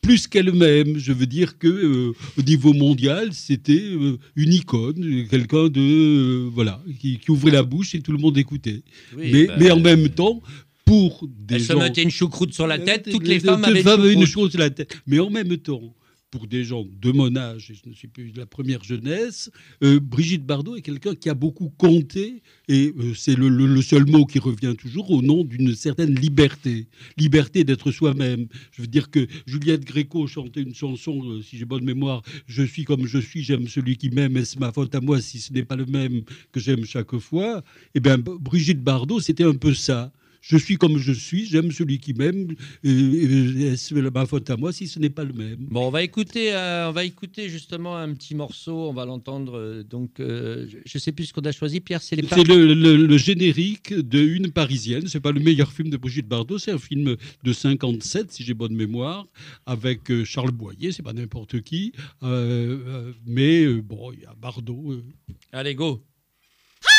plus qu'elle-même. Je veux dire que au niveau mondial, c'était une icône, quelqu'un de voilà qui ouvrait la bouche et tout le monde écoutait. Oui, Mais en même temps, pour des elle se gens, mettait une choucroute sur la tête. Toutes les femmes avaient une une choucroute. chose sur la tête. Mais en même temps, pour des gens de mon âge, et je ne suis plus de la première jeunesse, Brigitte Bardot est quelqu'un qui a beaucoup compté, et c'est le seul mot qui revient toujours, au nom d'une certaine liberté. Liberté d'être soi-même. Je veux dire que Juliette Gréco chantait une chanson, si j'ai bonne mémoire, « Je suis comme je suis, j'aime celui qui m'aime, est-ce ma faute à moi si ce n'est pas le même que j'aime chaque fois ?» Eh bien, Brigitte Bardot, c'était un peu ça. Je suis comme je suis, j'aime celui qui m'aime, est-ce ma faute à moi si ce n'est pas le même? Bon, on va écouter justement un petit morceau. On va l'entendre. Je sais plus ce qu'on a choisi. Pierre, c'est C'est le générique de Une Parisienne. C'est pas le meilleur film de Brigitte Bardot. C'est un film de 57, si j'ai bonne mémoire, avec Charles Boyer. C'est pas n'importe qui, mais bon, il y a Bardot. Allez, go.